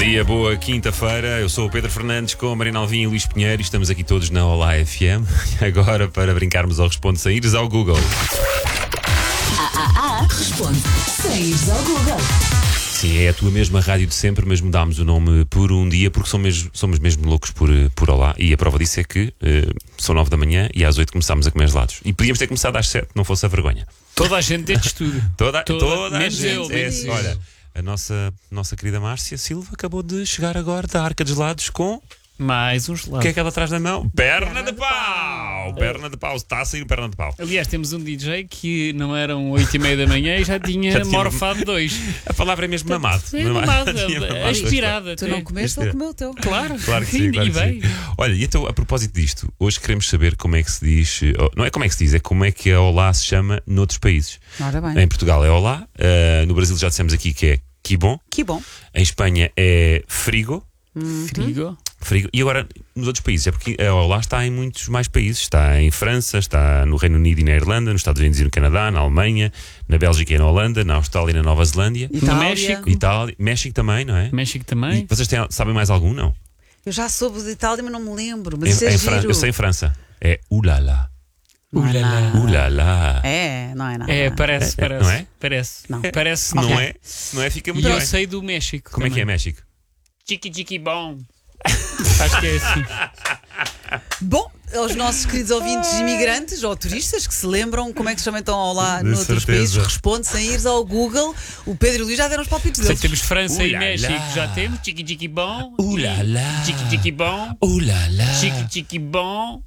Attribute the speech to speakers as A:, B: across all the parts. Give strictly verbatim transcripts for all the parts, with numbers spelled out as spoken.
A: dia, boa quinta-feira. Eu sou o Pedro Fernandes com a Marina Alvim e Luís Pinheiro e estamos aqui todos na Olá F M. Agora, para brincarmos ao Responde Sem Ires ao Google.
B: Ah, ah, ah, responde sem ires ao Google.
A: Sim, é a tua mesma rádio de sempre, mas mudámos o nome por um dia porque somos mesmo, somos mesmo loucos por, por Olá. E a prova disso é que uh, são nove da manhã e às oito começámos a comer gelados. E podíamos ter começado às sete, não fosse a vergonha.
C: Toda a gente deste estúdio.
A: Toda,
C: Toda,
A: toda a
C: menos
A: gente.
C: eu,
A: É
C: menos
A: assim,
C: eu.
A: olha, a nossa, nossa querida Márcia Silva acabou de chegar agora da Arca de Gelados com...
C: Mais uns
A: O
C: lados.
A: que é que ela traz na mão? Perna de pau! Perna de pau, está a sair perna de pau.
C: Aliás, temos um D J que não eram oito e meia da manhã e já tinha,
A: Já tinha-
C: morfado dois.
A: A palavra é mesmo mamado.
C: É mamado,
A: Tinha mamado.
C: aspirada.
D: Tu
C: até.
D: não comeste, ele comeu o teu.
C: Claro,
A: Claro que sim,
C: e,
A: claro
C: e
A: que
C: bem.
A: sim. Olha, e então, a propósito disto, hoje queremos saber como é que se diz. oh, Não é como é que se diz, é como é que a Olá se chama noutros países.
D: Ora bem.
A: Em Portugal é Olá, uh, no Brasil já dissemos aqui que é que bom,
D: Que bom.
A: em Espanha é frigo.
C: Frigo.
A: Frigo. E agora, nos outros países, é porque a Olá está em muitos mais países. Está em França, está no Reino Unido e na Irlanda, nos Estados Unidos e no Canadá, na Alemanha, na Bélgica e na Holanda, na Austrália e na Nova Zelândia,
C: No
D: Itália.
C: México.
A: Itália, México também, não é?
C: México
A: E
C: também.
A: vocês têm, sabem mais algum, não?
D: Eu já soube de Itália, mas não me lembro. Mas
A: Em,
D: isso é
A: em Fran-
D: giro.
A: eu sei em França. É ulala.
D: Não é
C: Ulala.
D: nada.
A: Ulala.
D: É, não é nada.
C: É, parece,
A: É, é,
C: parece.
A: não é?
C: Parece.
D: Não.
C: Parece.
A: Se não
C: Ok.
A: é, se não é, fica
C: E
A: muito
C: eu
A: bem.
C: sei do México.
A: Como é que é México?
C: Chiqui chiqui bom. Acho que é assim.
D: Bom, aos nossos queridos ouvintes imigrantes ou turistas que se lembram como é que se chama então Olá
A: De
D: noutros
A: certeza.
D: países, responde sem ires ao Google. O Pedro e o Luís já deram os palpites
C: Sei
D: deles.
C: que temos França e
A: Ulala.
C: México. Já temos. Chiqui chiqui bom.
A: Ulala.
C: Chiqui chiqui bom.
A: Ulala.
C: Chiqui chiqui bom.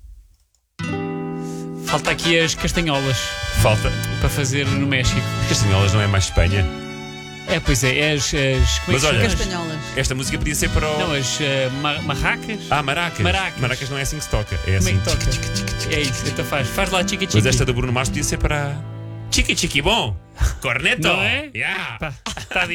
C: Falta aqui as castanholas
A: Falta.
C: para fazer no México.
A: Castanholas não é mais Espanha?
C: É, pois é, é as. as como é
A: Mas
C: que
A: olha-
C: se chama?
D: Castanholas.
A: Esta música podia ser para o.
C: Não, as eh, ma- marracas.
A: Ah, maracas.
C: Maracas.
A: Maracas não é assim que se toca. É
C: Como é
A: assim.
C: que toca?
A: tchic, tchic, tchic, tchic.
C: É isso, então faz. Faz lá chiqui chiqui.
A: Mas esta do Bruno Mars podia ser para. Chiqui chiqui bom. Corneto.
C: Não é?
A: Yeah.
C: Pá, tá